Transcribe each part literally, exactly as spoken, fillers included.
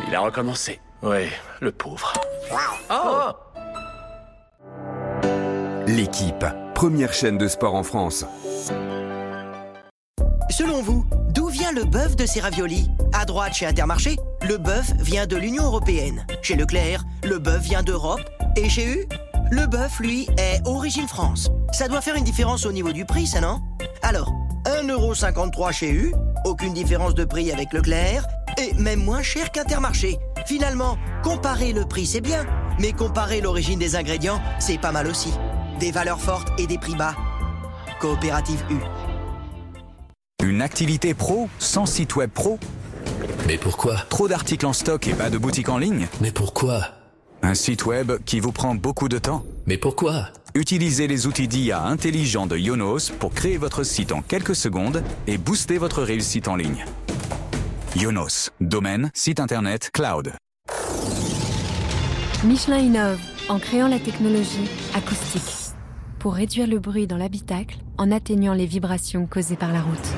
Il a recommencé. Ouais, le pauvre. Oh. L'équipe, première chaîne de sport en France. Selon vous, d'où vient le bœuf de ces raviolis? À droite, chez Intermarché, le bœuf vient de l'Union européenne. Chez Leclerc, le bœuf vient d'Europe. Et chez U, le bœuf, lui, est origine France. Ça doit faire une différence au niveau du prix, ça, non? Alors, un euro cinquante-trois chez U, aucune différence de prix avec Leclerc, et même moins cher qu'Intermarché. Finalement, comparer le prix, c'est bien, mais comparer l'origine des ingrédients, c'est pas mal aussi. Des valeurs fortes et des prix bas. Coopérative U. Une activité pro sans site web pro? Mais pourquoi? Trop d'articles en stock et pas de boutique en ligne? Mais pourquoi? Un site web qui vous prend beaucoup de temps? Mais pourquoi? Utilisez les outils d'I A intelligents de Yonos pour créer votre site en quelques secondes et booster votre réussite en ligne. Yonos, domaine, site internet, cloud. Michelin innove en créant la technologie acoustique pour réduire le bruit dans l'habitacle en atténuant les vibrations causées par la route.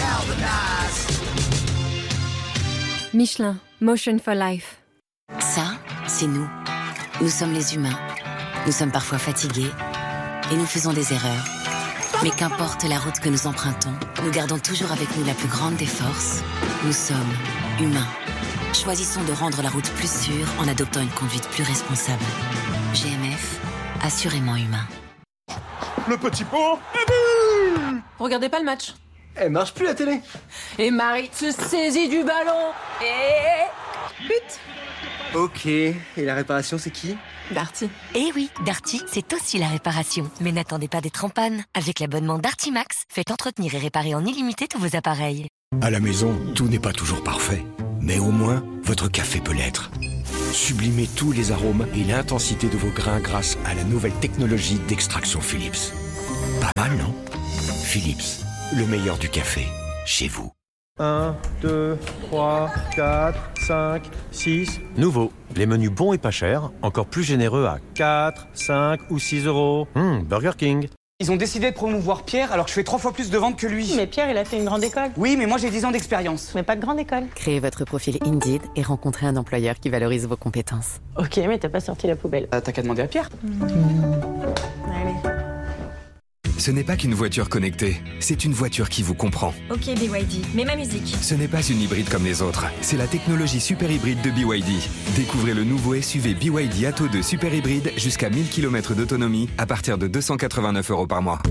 Michelin, Motion for Life. Ça, c'est nous. Nous sommes les humains. Nous sommes parfois fatigués et nous faisons des erreurs. Mais qu'importe la route que nous empruntons, nous gardons toujours avec nous la plus grande des forces. Nous sommes humains. Choisissons de rendre la route plus sûre en adoptant une conduite plus responsable. G M F, assurément humain. Le petit pot. Regardez pas le match. Elle marche plus la télé. Et Marie se saisit du ballon. Et... but. Ok, et la réparation c'est qui? Darty. Eh oui, Darty, c'est aussi la réparation. Mais n'attendez pas d'être en panne. Avec l'abonnement Darty Max, faites entretenir et réparer en illimité tous vos appareils. À la maison, tout n'est pas toujours parfait. Mais au moins, votre café peut l'être. Sublimez tous les arômes et l'intensité de vos grains grâce à la nouvelle technologie d'extraction Philips. Pas mal, non? Philips, le meilleur du café, chez vous. un, deux, trois, quatre, cinq, six. Nouveau. Les menus bons et pas chers, encore plus généreux à quatre, cinq ou six euros. Mmh, Burger King. Ils ont décidé de promouvoir Pierre alors que je fais trois fois plus de ventes que lui. Mais Pierre, il a fait une grande école. Oui, mais moi j'ai dix ans d'expérience. Mais pas de grande école. Créez votre profil Indeed et rencontrez un employeur qui valorise vos compétences. Ok, mais t'as pas sorti la poubelle. Euh, T'as qu'à demander à Pierre. Mmh. Allez. Ce n'est pas qu'une voiture connectée, c'est une voiture qui vous comprend. Ok B Y D, mais ma musique. Ce n'est pas une hybride comme les autres, c'est la technologie super hybride de B Y D. Découvrez le nouveau S U V B Y D Atto deux super hybride jusqu'à mille kilomètres d'autonomie à partir de deux cent quatre-vingt-neuf euros par mois.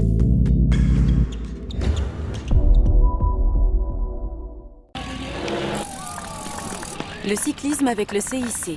Le cyclisme avec le C I C.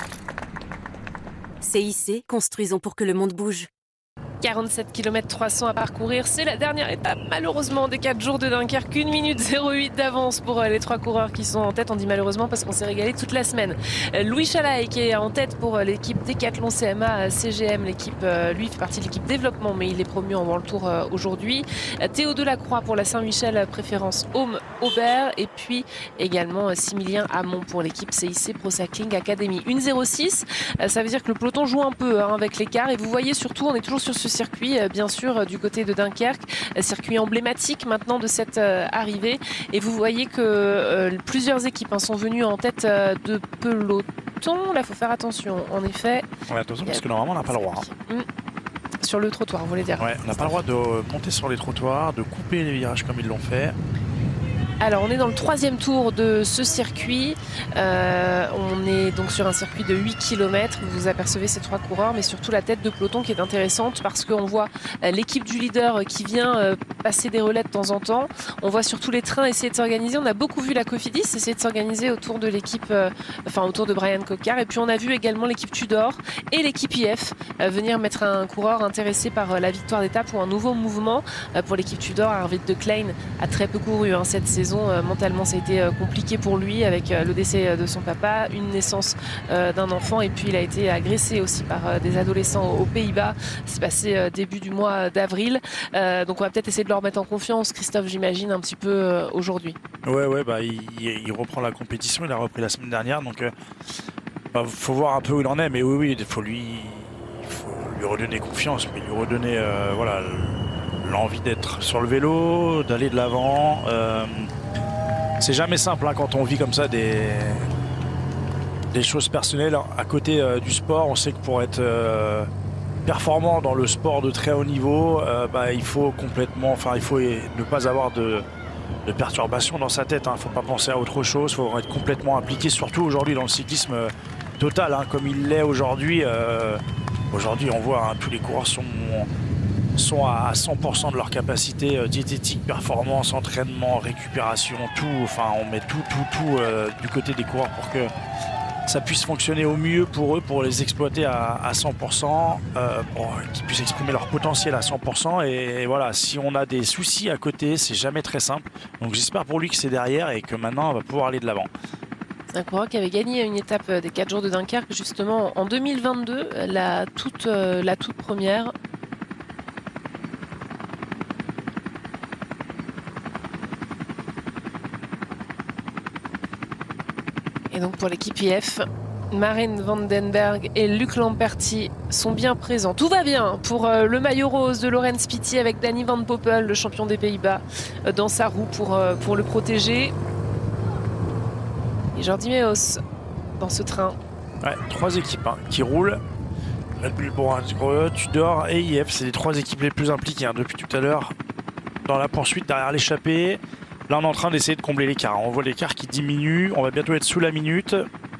C I C, construisons pour que le monde bouge. quarante-sept kilomètres trois cents à parcourir, c'est la dernière étape malheureusement des quatre jours de Dunkerque, une minute zéro huit d'avance pour les trois coureurs qui sont en tête. On dit malheureusement parce qu'on s'est régalé toute la semaine. Louis Chalaï qui est en tête pour l'équipe Décathlon C M A C G M, l'équipe, lui fait partie de l'équipe développement mais il est promu en World Tour aujourd'hui. Théo Delacroix pour la Saint-Michel préférence Home Aubert et puis également Similien Hamon pour l'équipe C I C Pro Cycling Academy. une zéro six, ça veut dire que le peloton joue un peu hein, avec l'écart et vous voyez surtout on est toujours sur ce circuit bien sûr du côté de Dunkerque, circuit emblématique maintenant de cette euh, arrivée et vous voyez que euh, plusieurs équipes hein, sont venues en tête euh, de peloton. Là il faut faire attention en effet. Ouais, attention parce que normalement on n'a pas le droit. Mmh. Sur le trottoir vous voulez dire. Ouais, on n'a pas le droit de monter sur les trottoirs, de couper les virages comme ils l'ont fait. Alors on est dans le troisième tour de ce circuit, euh, on est donc sur un circuit de huit kilomètres, vous apercevez ces trois coureurs mais surtout la tête de peloton qui est intéressante parce qu'on voit l'équipe du leader qui vient passer des relais de temps en temps, on voit surtout les trains essayer de s'organiser, on a beaucoup vu la Cofidis essayer de s'organiser autour de l'équipe, euh, enfin autour de Brian Cocard et puis on a vu également l'équipe Tudor et l'équipe I F euh, venir mettre un coureur intéressé par la victoire d'étape ou un nouveau mouvement euh, pour l'équipe Tudor. Arvid de Klein a très peu couru hein, cette saison. Mentalement ça a été compliqué pour lui avec le décès de son papa, une naissance d'un enfant et puis il a été agressé aussi par des adolescents aux Pays-Bas. C'est passé début du mois d'avril, donc on va peut-être essayer de le remettre en confiance, Christophe j'imagine un petit peu aujourd'hui. Ouais ouais bah il, il reprend la compétition, il a repris la semaine dernière donc il bah, faut voir un peu où il en est mais oui oui il faut lui, il faut lui redonner confiance mais lui redonner euh, voilà l'envie d'être sur le vélo, d'aller de l'avant. Euh, c'est jamais simple hein, quand on vit comme ça des, des choses personnelles à côté euh, du sport. On sait que pour être euh, performant dans le sport de très haut niveau, euh, bah, il faut complètement, enfin il faut ne pas avoir de, de perturbations dans sa tête. Il hein. ne faut pas penser à autre chose. Il faut être complètement impliqué, surtout aujourd'hui dans le cyclisme euh, total, hein, comme il l'est aujourd'hui. Euh, aujourd'hui, on voit hein, tous les coureurs sont sont à cent pour cent de leur capacité euh, diététique, performance, entraînement, récupération, tout. Enfin, on met tout, tout, tout euh, du côté des coureurs pour que ça puisse fonctionner au mieux pour eux, pour les exploiter à, à cent pour cent, euh, pour qu'ils puissent exprimer leur potentiel à cent pour cent. Et, et voilà, si on a des soucis à côté, c'est jamais très simple. Donc j'espère pour lui que c'est derrière et que maintenant on va pouvoir aller de l'avant. C'est un coureur qui avait gagné une étape des quatre jours de Dunkerque justement en deux mille vingt-deux, la toute, euh, la toute première. Et donc pour l'équipe I F, Marijn van den Berg et Luc Lamperti sont bien présents. Tout va bien pour euh, le maillot rose de Laurens Pity avec Danny Van Poppel, le champion des Pays-Bas, euh, dans sa roue pour, euh, pour le protéger. Et Jordi Meeus dans ce train. Ouais, trois équipes hein, qui roulent. Red Bull, Borage, Tudor et I F, c'est les trois équipes les plus impliquées hein, depuis tout à l'heure dans la poursuite derrière l'échappée. Là, on est en train d'essayer de combler l'écart. On voit l'écart qui diminue. On va bientôt être sous la minute.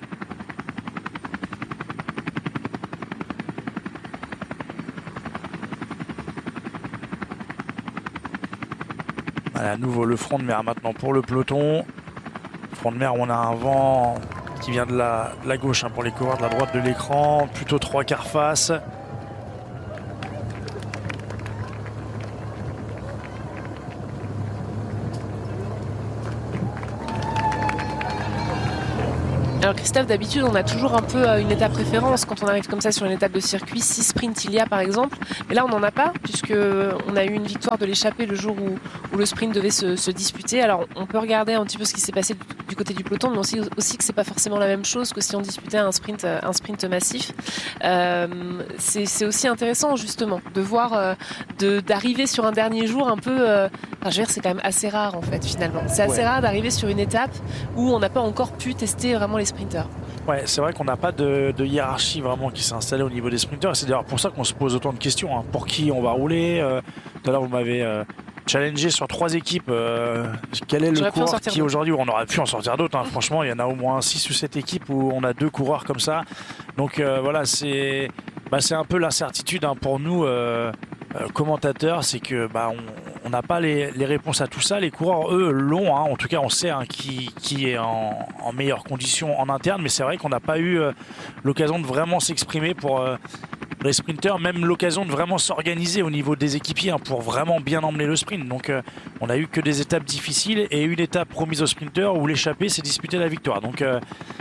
Voilà, à nouveau le front de mer maintenant pour le peloton. Front de mer où on a un vent qui vient de la, de la gauche hein, pour les coureurs, de la droite de l'écran. Plutôt trois quarts face. Alors Christophe, d'habitude on a toujours un peu une étape préférence quand on arrive comme ça sur une étape de circuit, si sprint il y a par exemple, mais là on n'en a pas puisque on a eu une victoire de l'échappée le jour où, où le sprint devait se, se disputer. Alors on peut regarder un petit peu ce qui s'est passé du, du côté du peloton, mais aussi, aussi que c'est pas forcément la même chose que si on disputait un sprint, un sprint massif. Euh, c'est aussi intéressant justement de voir, euh, de, d'arriver sur un dernier jour un peu, euh, enfin je veux dire c'est quand même assez rare en fait finalement. C'est assez ouais. rare d'arriver sur une étape où on n'a pas encore pu tester vraiment les sprinters. Ouais, c'est vrai qu'on n'a pas de, de hiérarchie vraiment qui s'est installée au niveau des sprinters. C'est d'ailleurs pour ça qu'on se pose autant de questions. Hein. Pour qui on va rouler euh, Tout à l'heure, vous m'avez euh, challengé sur trois équipes. Euh, quel est le coureur qui aujourd'hui, on aurait pu en sortir d'autres. Hein. Franchement, il y en a au moins six ou sept équipes où on a deux coureurs comme ça. Donc euh, voilà, c'est bah, c'est un peu l'incertitude hein, pour nous euh, euh, commentateurs. C'est que bah, on On n'a pas les, les réponses à tout ça. Les coureurs, eux, l'ont. Hein. En tout cas, on sait hein, qui, qui est en, en meilleures conditions en interne. Mais c'est vrai qu'on n'a pas eu euh, l'occasion de vraiment s'exprimer pour euh, les sprinters. Même l'occasion de vraiment s'organiser au niveau des équipiers hein, pour vraiment bien emmener le sprint. Donc, euh, on n'a eu que des étapes difficiles et une étape promise aux sprinters où l'échappée s'est disputée la victoire. Donc, euh,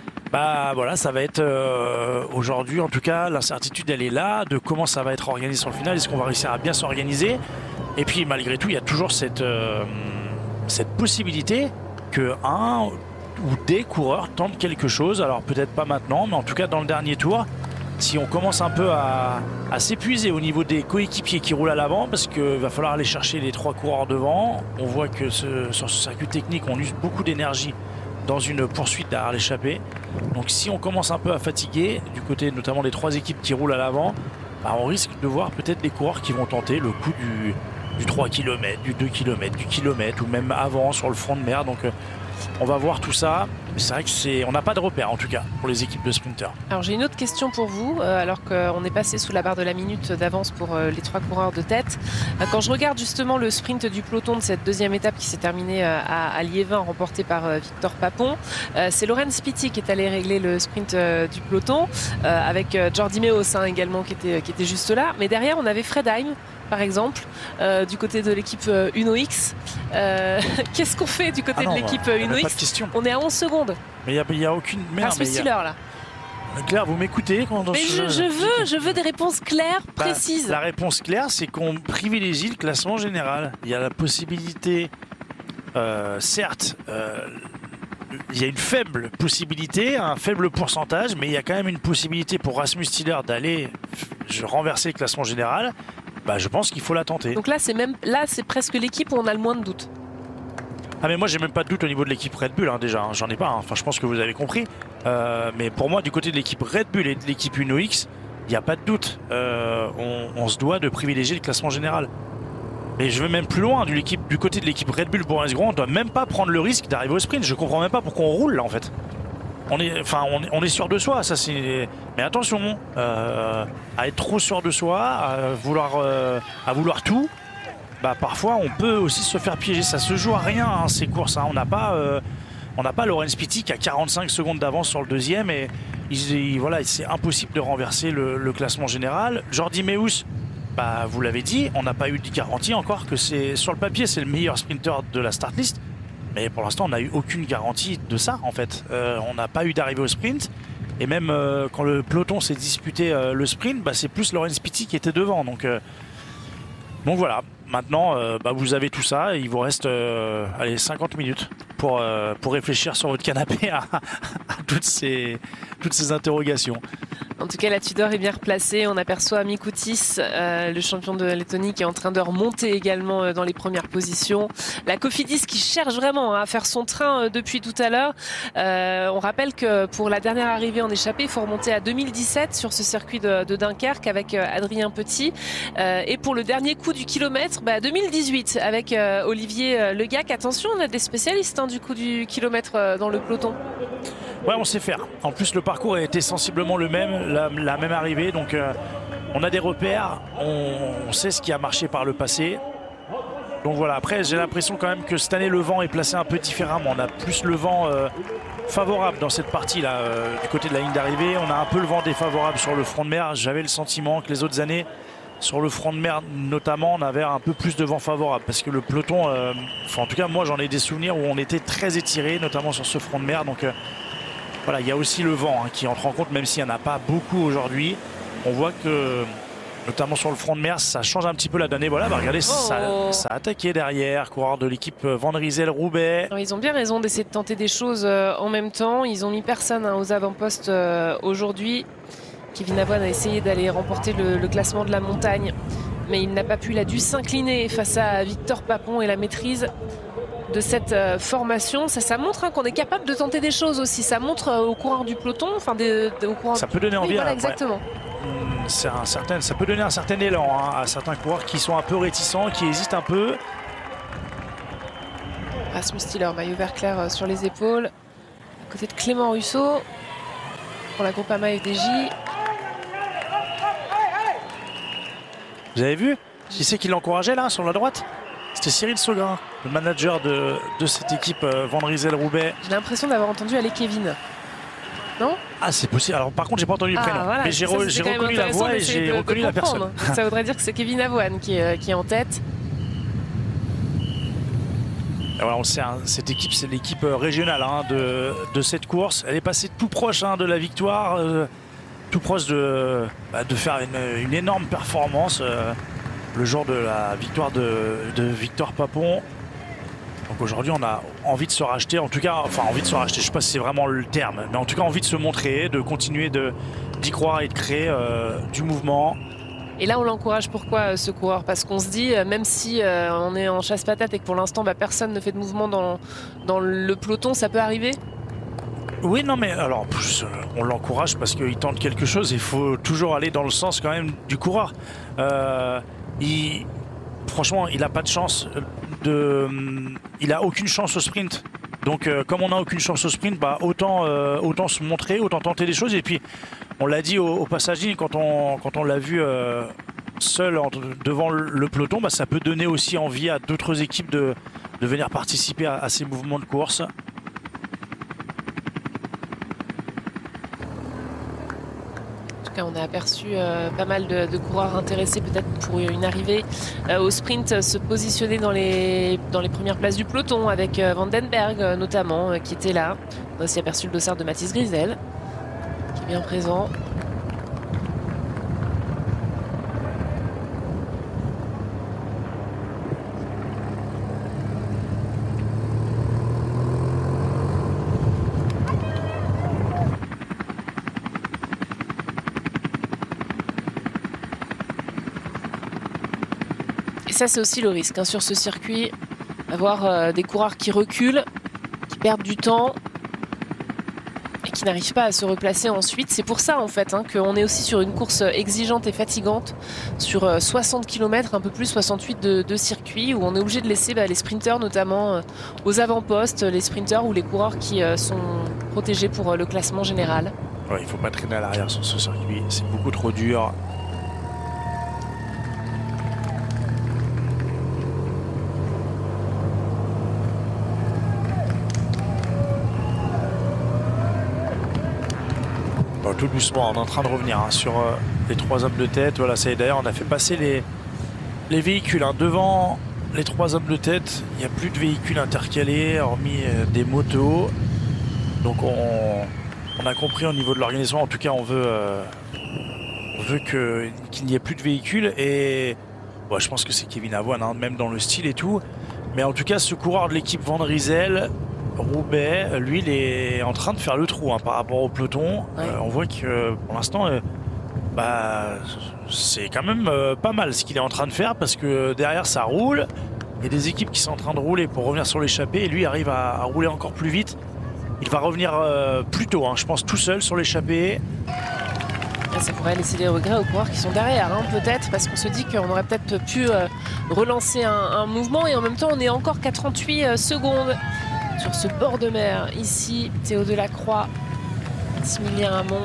bah voilà, ça va être euh, aujourd'hui, en tout cas, l'incertitude, elle est là de comment ça va être organisé sur le final. Est-ce qu'on va réussir à bien s'organiser ? Et puis malgré tout, il y a toujours cette, euh, cette possibilité que un ou des coureurs tentent quelque chose. Alors peut-être pas maintenant, mais en tout cas dans le dernier tour, si on commence un peu à, à s'épuiser au niveau des coéquipiers qui roulent à l'avant, parce qu'il va falloir aller chercher les trois coureurs devant. On voit que ce, sur ce circuit technique, on use beaucoup d'énergie dans une poursuite derrière l'échappée. Donc si on commence un peu à fatiguer, du côté notamment des trois équipes qui roulent à l'avant, bah, on risque de voir peut-être des coureurs qui vont tenter le coup du... du trois kilomètres, du deux kilomètres, du kilomètre ou même avant sur le front de mer. Donc euh, on va voir tout ça. C'est vrai que c'est, on n'a pas de repère en tout cas pour les équipes de sprinters. Alors j'ai une autre question pour vous, euh, alors qu'on est passé sous la barre de la minute d'avance pour euh, les trois coureurs de tête. Euh, quand je regarde justement le sprint du peloton de cette deuxième étape qui s'est terminée euh, à, à Liévin, remportée par euh, Victor Papon, euh, c'est Laurens Pity qui est allé régler le sprint euh, du peloton, euh, avec euh, Jordi Meeus hein, également qui était, qui était juste là. Mais derrière on avait Fred Heim par exemple, euh, du côté de l'équipe euh, Uno X. Euh, Qu'est-ce qu'on fait du côté ah non, de l'équipe euh, Uno X? On est à onze secondes. Mais il n'y a, a aucune... Merde, mais Stiller, a... là. Claire, vous m'écoutez quand Mais je, je, veux, je veux des réponses claires, bah, précises. La réponse claire, c'est qu'on privilégie le classement général. Il y a la possibilité, euh, certes, euh, il y a une faible possibilité, un faible pourcentage, mais il y a quand même une possibilité pour Rasmus Stiller d'aller renverser le classement général. Bah, je pense qu'il faut la tenter. Donc là, c'est même là, c'est presque l'équipe où on a le moins de doutes. Ah mais moi j'ai même pas de doute au niveau de l'équipe Red Bull hein, déjà, hein, j'en ai pas, hein. Enfin je pense que vous avez compris. Euh, mais pour moi du côté de l'équipe Red Bull et de l'équipe Uno X, il n'y a pas de doute. Euh, on, on se doit de privilégier le classement général. Mais je vais même plus loin, du, du côté de l'équipe Red Bull pour un second, on doit même pas prendre le risque d'arriver au sprint. Je comprends même pas pourquoi on roule là en fait. On est, enfin, on, on est sûr de soi, ça c'est. Mais attention, euh, à être trop sûr de soi, à vouloir, euh, à vouloir tout. Bah, parfois on peut aussi se faire piéger, ça se joue à rien hein, ces courses, hein. On n'a pas, euh, on n'a pas Laurens Pitty qui a quarante-cinq secondes d'avance sur le deuxième et il, il, voilà, c'est impossible de renverser le, le classement général. Jordi Meus, bah, vous l'avez dit, on n'a pas eu de garantie encore que c'est sur le papier c'est le meilleur sprinter de la start list, mais pour l'instant on n'a eu aucune garantie de ça en fait. Euh, on n'a pas eu d'arrivée au sprint et même euh, quand le peloton s'est disputé euh, le sprint, bah, c'est plus Laurens Pitty qui était devant donc, euh, donc voilà. Maintenant, euh, bah, vous avez tout ça et il vous reste euh, allez, cinquante minutes pour, euh, pour réfléchir sur votre canapé à, à toutes, ces, toutes ces interrogations. En tout cas, la Tudor est bien replacée. On aperçoit Mikoutis, euh, le champion de Lettonie, qui est en train de remonter également euh, dans les premières positions. La Cofidis qui cherche vraiment hein, à faire son train euh, depuis tout à l'heure. Euh, on rappelle que pour la dernière arrivée en échappée, il faut remonter à deux mille dix-sept sur ce circuit de, de Dunkerque avec euh, Adrien Petit. Euh, et pour le dernier coup du kilomètre, bah, deux mille dix-huit avec euh, Olivier euh, Legac. Attention, on a des spécialistes hein, du coup du kilomètre euh, dans le peloton. Ouais, on sait faire. En plus, le parcours a été sensiblement le même, la, la même arrivée. Donc, euh, on a des repères. On, on sait ce qui a marché par le passé. Donc voilà. Après, j'ai l'impression quand même que cette année, le vent est placé un peu différemment. On a plus le vent euh, favorable dans cette partie-là, euh, du côté de la ligne d'arrivée. On a un peu le vent défavorable sur le front de mer. J'avais le sentiment que les autres années, sur le front de mer notamment, on avait un peu plus de vent favorable. Parce que le peloton, euh, enfin, en tout cas, moi, j'en ai des souvenirs où on était très étiré, notamment sur ce front de mer. Donc, euh, voilà, il y a aussi le vent hein, qui entre en compte, même s'il n'y en a pas beaucoup aujourd'hui. On voit que, notamment sur le front de mer, ça change un petit peu la donnée. Voilà, bah regardez, oh. ça, ça a attaqué derrière, coureur de l'équipe Van Rysel-Roubaix. Ils ont bien raison d'essayer de tenter des choses euh, en même temps. Ils ont mis personne hein, aux avant-postes euh, aujourd'hui. Kevin Avoine a essayé d'aller remporter le, le classement de la montagne, mais il n'a pas pu. Il a dû s'incliner face à Victor Papon et la maîtrise de cette euh, formation. Ça, ça montre hein, qu'on est capable de tenter des choses aussi. Ça montre euh, aux coureurs du peloton, enfin des, des, aux coureurs. Ça peut donner envie. Oui, voilà, hein, exactement. Ouais. C'est un certain, ça peut donner un certain élan hein, à certains coureurs qui sont un peu réticents, qui hésitent un peu. Rasmus Stiller, maillot vert clair euh, sur les épaules, à côté de Clément Russo pour la Groupama F D J. Vous avez vu qui c'est qui l'encourageait là sur la droite? C'était Cyril Saugrin, le manager de, de cette équipe euh, Van Rysel-Roubaix. J'ai l'impression d'avoir entendu aller Kevin. Non? Ah, c'est possible. Alors par contre, j'ai pas entendu le prénom. Ah, voilà. Mais j'ai, ça, re, j'ai reconnu la voix et j'ai de, reconnu de la personne. Ça voudrait dire que c'est Kevin Avoine qui, euh, qui est en tête. Voilà, on le sait, hein, cette équipe, c'est l'équipe régionale hein, de, de cette course. Elle est passée tout proche hein, de la victoire, euh, tout proche de, bah, de faire une, une énorme performance. Euh, le jour de la victoire de, de Victor Papon. Donc aujourd'hui on a envie de se racheter, en tout cas, enfin envie de se racheter, je ne sais pas si c'est vraiment le terme, mais en tout cas envie de se montrer, de continuer de, d'y croire et de créer euh, du mouvement. Et là on l'encourage, pourquoi ce coureur? Parce qu'on se dit, même si euh, on est en chasse-patate et que pour l'instant bah, personne ne fait de mouvement dans, dans le peloton, ça peut arriver? Oui, non mais alors on l'encourage parce qu'il tente quelque chose, il faut toujours aller dans le sens quand même du coureur. Euh, Il, franchement, il n'a pas de chance. De, il n'a aucune chance au sprint. Donc, euh, comme on n'a aucune chance au sprint, bah, autant, euh, autant se montrer, autant tenter des choses. Et puis, on l'a dit au, au passage quand on, quand on l'a vu euh, seul en, devant le, le peloton, bah, ça peut donner aussi envie à d'autres équipes de, de venir participer à, à ces mouvements de course. On a aperçu euh, pas mal de, de coureurs intéressés peut-être pour une arrivée euh, au sprint, euh, se positionner dans les, dans les premières places du peloton avec euh, Vandenberg euh, notamment euh, qui était là. On a aussi aperçu le dossard de Mathis Grisel qui est bien présent. Ça c'est aussi le risque hein, sur ce circuit. avoir euh, des coureurs qui reculent, qui perdent du temps et qui n'arrivent pas à se replacer ensuite. C'est pour ça en fait hein, qu'on est aussi sur une course exigeante et fatigante sur euh, soixante kilomètres, un peu plus soixante-huit de, de circuit, où on est obligé de laisser bah, les sprinteurs notamment euh, aux avant-postes, les sprinteurs ou les coureurs qui euh, sont protégés pour euh, le classement général. Ouais, il ne faut pas traîner à l'arrière sur ce circuit, c'est beaucoup trop dur. Bon, tout doucement, on est en train de revenir hein, sur euh, les trois hommes de tête. Voilà, ça y est, d'ailleurs, on a fait passer les, les véhicules hein. Devant les trois hommes de tête. Il n'y a plus de véhicules intercalés, hormis euh, des motos. Donc on, on a compris au niveau de l'organisation, en tout cas, on veut, euh, on veut que, qu'il n'y ait plus de véhicules. Et bon, je pense que c'est Kevin Avoine, hein, même dans le style et tout. Mais en tout cas, ce coureur de l'équipe Van Rysel, Roubaix, lui, il est en train de faire le trou hein, par rapport au peloton. Ouais. Euh, on voit que pour l'instant, euh, bah, c'est quand même euh, pas mal ce qu'il est en train de faire parce que derrière, ça roule. Il y a des équipes qui sont en train de rouler pour revenir sur l'échappée et lui arrive à, à rouler encore plus vite. Il va revenir euh, plus tôt, hein, je pense, tout seul sur l'échappée. Ça pourrait laisser des regrets aux coureurs qui sont derrière, hein, peut-être, parce qu'on se dit qu'on aurait peut-être pu euh, relancer un, un mouvement et en même temps, on est encore qu'à trente-huit euh, secondes. Sur ce bord de mer, ici, Théo Delacroix, Maximilien Hamon,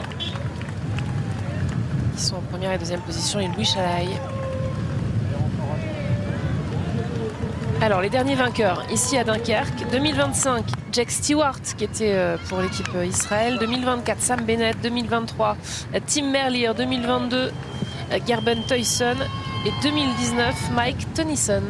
qui sont en première et deuxième position, et Louis Chalaï. Alors, les derniers vainqueurs, ici à Dunkerque, deux mille vingt-cinq, Jack Stewart, qui était pour l'équipe Israël, deux mille vingt-quatre, Sam Bennett, deux mille vingt-trois, Tim Merlier, deux mille vingt-deux, Gerben Toyson, et deux mille dix-neuf, Mike Tennyson.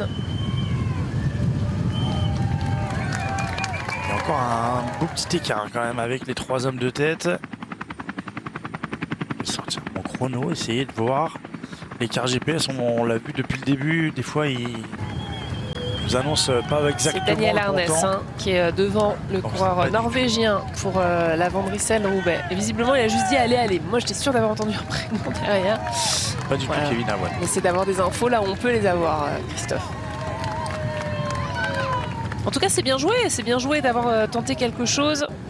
Il y a encore un beau petit écart quand même avec les trois hommes de tête. Je vais sortir mon chrono, essayer de voir. L'écart G P S, on, on l'a vu depuis le début. Des fois, il nous annonce pas exactement. C'est Daniel Arnès hein, qui est devant le bon, coureur norvégien pour euh, la Van Rysel-Roubaix. Et visiblement, il a juste dit allez, allez. Moi, j'étais sûr d'avoir entendu un prénom derrière. Pas du voilà. tout Kevin Avoine. Mais c'est d'avoir des infos là où on peut les avoir, Christophe. En tout cas, c'est bien joué, c'est bien joué d'avoir euh, tenté quelque chose.